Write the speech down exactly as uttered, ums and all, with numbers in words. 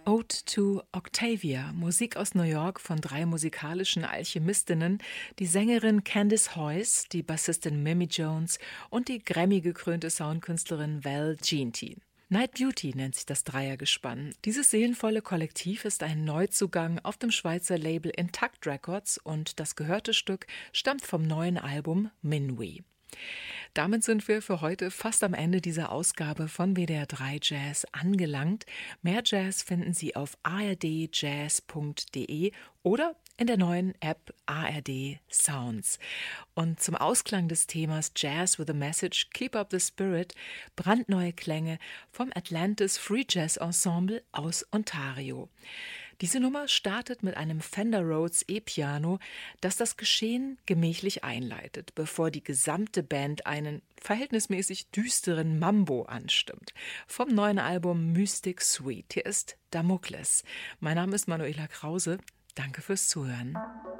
Ode to Octavia, Musik aus New York von drei musikalischen Alchemistinnen, die Sängerin Candice Hoyce, die Bassistin Mimi Jones und die Grammy-gekrönte Soundkünstlerin Val Jeanty. Night Beauty nennt sich das Dreiergespann. Dieses seelenvolle Kollektiv ist ein Neuzugang auf dem Schweizer Label Intact Records und das gehörte Stück stammt vom neuen Album Minwi. Damit sind wir für heute fast am Ende dieser Ausgabe von W D R drei Jazz angelangt. Mehr Jazz finden Sie auf a r d jazz punkt d e oder in der neuen App A R D Sounds. Und zum Ausklang des Themas Jazz with a Message, Keep Up the Spirit, brandneue Klänge vom Atlantis Free Jazz Ensemble aus Ontario. Diese Nummer startet mit einem Fender Rhodes E-Piano, das das Geschehen gemächlich einleitet, bevor die gesamte Band einen verhältnismäßig düsteren Mambo anstimmt. Vom neuen Album Mystic Suite. Hier ist Damokles. Mein Name ist Manuela Krause. Danke fürs Zuhören.